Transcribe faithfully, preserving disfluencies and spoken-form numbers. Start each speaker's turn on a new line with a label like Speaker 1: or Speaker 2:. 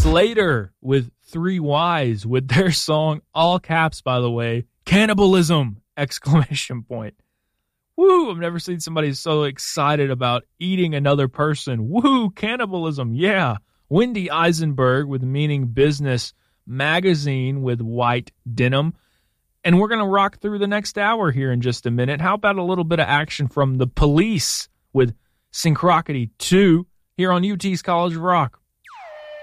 Speaker 1: Slater with Three Y's with their song, all caps, by the way, Cannibalism! Exclamation point. Woo! I've never seen somebody so excited about eating another person. Woo! Cannibalism! Yeah! Wendy Eisenberg with Meaning Business Magazine with White Denim. And we're going to rock through the next hour here in just a minute. How about a little bit of action from the Police with Synchrocity two here on U T's College of Rock?